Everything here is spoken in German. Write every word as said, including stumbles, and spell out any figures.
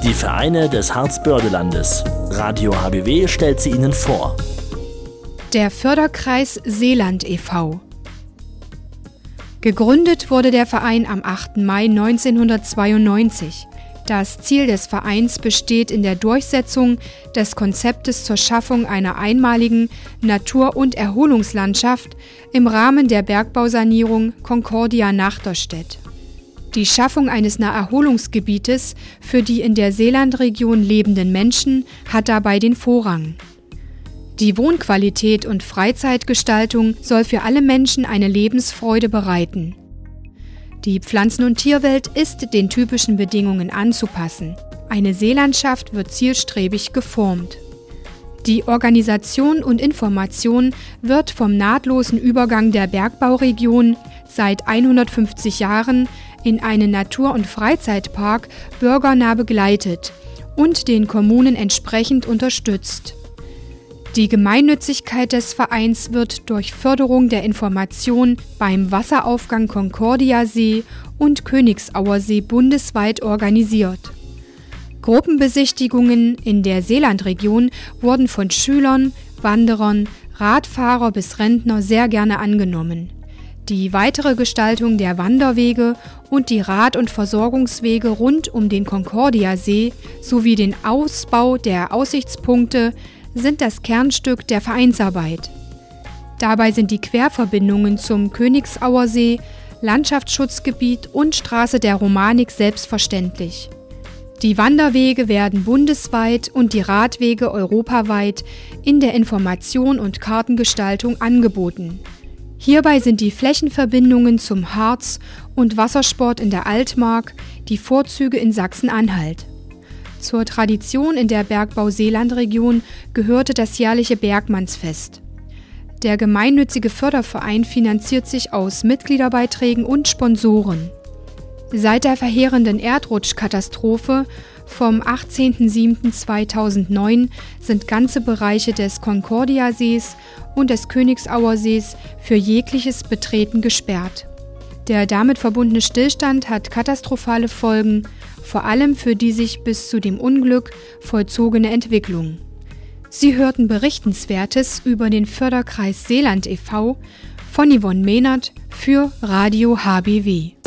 Die Vereine des Harzbördelandes. Radio H B W stellt sie Ihnen vor. Der Förderkreis Seeland e V Gegründet wurde der Verein am achten Mai neunzehnhundertzweiundneunzig. Das Ziel des Vereins besteht in der Durchsetzung des Konzeptes zur Schaffung einer einmaligen Natur- und Erholungslandschaft im Rahmen der Bergbausanierung Concordia-Nachterstedt. Die Schaffung eines Naherholungsgebietes für die in der Seelandregion lebenden Menschen hat dabei den Vorrang. Die Wohnqualität und Freizeitgestaltung soll für alle Menschen eine Lebensfreude bereiten. Die Pflanzen- und Tierwelt ist den typischen Bedingungen anzupassen. Eine Seelandschaft wird zielstrebig geformt. Die Organisation und Information wird vom nahtlosen Übergang der Bergbauregion seit hundertfünfzig Jahren in einen Natur- und Freizeitpark bürgernah begleitet und den Kommunen entsprechend unterstützt. Die Gemeinnützigkeit des Vereins wird durch Förderung der Information beim Wasseraufgang Concordia-See und Königsauersee bundesweit organisiert. Gruppenbesichtigungen in der Seelandregion wurden von Schülern, Wanderern, Radfahrer bis Rentner sehr gerne angenommen. Die weitere Gestaltung der Wanderwege und die Rad- und Versorgungswege rund um den Concordia-See sowie den Ausbau der Aussichtspunkte sind das Kernstück der Vereinsarbeit. Dabei sind die Querverbindungen zum Königsauersee, Landschaftsschutzgebiet und Straße der Romanik selbstverständlich. Die Wanderwege werden bundesweit und die Radwege europaweit in der Information und Kartengestaltung angeboten. Hierbei sind die Flächenverbindungen zum Harz und Wassersport in der Altmark die Vorzüge in Sachsen-Anhalt. Zur Tradition in der Bergbau-Seeland-Region gehörte das jährliche Bergmannsfest. Der gemeinnützige Förderverein finanziert sich aus Mitgliederbeiträgen und Sponsoren. Seit der verheerenden Erdrutschkatastrophe vom achtzehnten siebten zweitausendneun sind ganze Bereiche des Concordia-Sees und des Königsauersees für jegliches Betreten gesperrt. Der damit verbundene Stillstand hat katastrophale Folgen, vor allem für die sich bis zu dem Unglück vollzogene Entwicklung. Sie hörten Berichtenswertes über den Förderkreis Seeland e V von Yvonne Mehnert für Radio H B W.